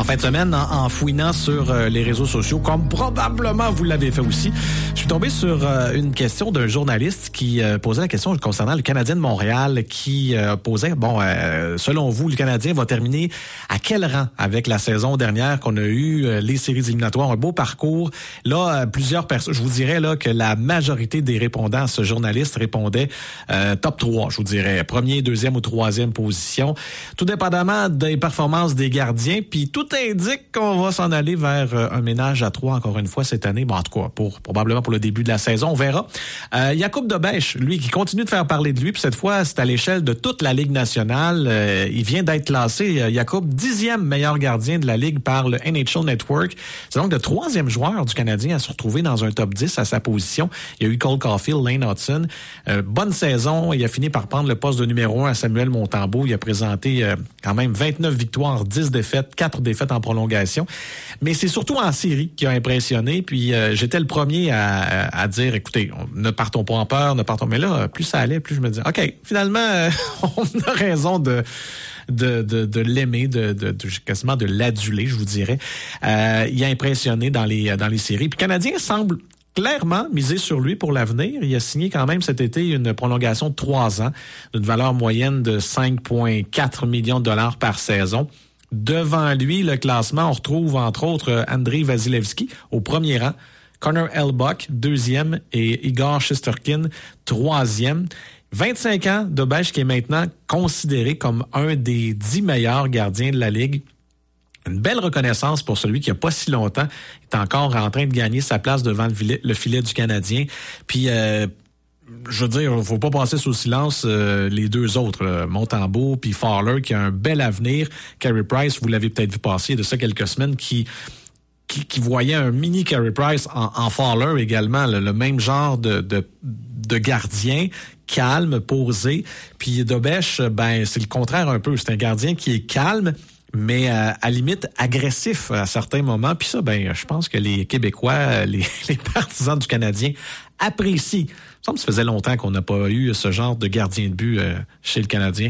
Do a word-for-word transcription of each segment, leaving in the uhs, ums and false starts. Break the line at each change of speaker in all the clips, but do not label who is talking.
En fin de semaine, en, en fouinant sur euh, les réseaux sociaux, comme probablement vous l'avez fait aussi, je suis tombé sur euh, une question d'un journaliste qui euh, posait la question concernant le Canadien de Montréal, qui euh, posait, bon, euh, selon vous, le Canadien va terminer à quel rang avec la saison dernière qu'on a eu, euh, les séries éliminatoires, un beau parcours. Là, euh, plusieurs personnes, je vous dirais là que la majorité des répondants à ce journaliste répondaient euh, top trois, je vous dirais, premier, deuxième ou troisième position, tout dépendamment des performances des gardiens, puis tout Tout indique qu'on va s'en aller vers euh, un ménage à trois encore une fois cette année. Bon, en tout cas, pour, probablement pour le début de la saison, on verra. Euh, Jakub Dobeš, lui, qui continue de faire parler de lui, puis cette fois, c'est à l'échelle de toute la Ligue nationale. Euh, il vient d'être classé, euh, Jakub, dixième meilleur gardien de la Ligue par le N H L Network. C'est donc le troisième joueur du Canadien à se retrouver dans un top dix à sa position. Il y a eu Cole Caulfield, Lane Hudson. Euh, bonne saison. Il a fini par prendre le poste de numéro un à Samuel Montembeault. Il a présenté euh, quand même vingt-neuf victoires, dix défaites, quatre défaites en prolongation. Mais c'est surtout en série qui a impressionné. Puis euh, j'étais le premier à, à, à dire, écoutez, on, ne partons pas en peur, ne partons. Mais là, plus ça allait, plus je me disais, OK, finalement, euh, on a raison de de, de, de l'aimer, de, de, de quasiment de l'aduler, je vous dirais. Euh, il a impressionné dans les dans les séries. Puis le Canadien semble clairement miser sur lui pour l'avenir. Il a signé quand même cet été une prolongation de trois ans, d'une valeur moyenne de cinq virgule quatre millions de dollars par saison. Devant lui, le classement, on retrouve entre autres Andrei Vasilevskiy au premier rang, Connor Hellebuyck, deuxième, et Igor Shesterkin, troisième. vingt-cinq ans, Dobeš qui est maintenant considéré comme un des dix meilleurs gardiens de la Ligue. Une belle reconnaissance pour celui qui a pas si longtemps est encore en train de gagner sa place devant le filet, le filet du Canadien. Puis, euh, je veux dire, il faut pas passer sous silence euh, les deux autres, là, Montembeault puis Fowler, qui a un bel avenir. Carey Price, vous l'avez peut-être vu passer de ça quelques semaines, qui qui, qui voyait un mini Carey Price en, en Fowler également, le, le même genre de, de, de gardien, calme, posé. Puis Dobeš, ben c'est le contraire un peu. C'est un gardien qui est calme, mais euh, à limite agressif à certains moments. Puis ça, ben je pense que les Québécois, les, les partisans du Canadien apprécient. Il me semble que ça faisait longtemps qu'on n'a pas eu ce genre de gardien de but euh, chez le Canadien.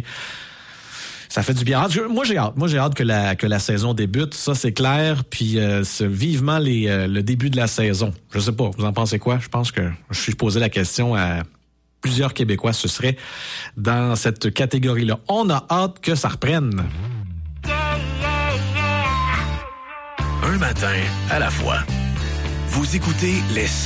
Ça fait du bien. Moi, j'ai hâte. Moi, j'ai hâte que la que la saison débute. Ça, c'est clair. Puis, euh, c'est vivement les, euh, le début de la saison. Je sais pas. Vous en pensez quoi? Je pense que je suis posé la question à plusieurs Québécois. Ce serait dans cette catégorie-là. On a hâte que ça reprenne.
Un matin à la fois. Vous écoutez les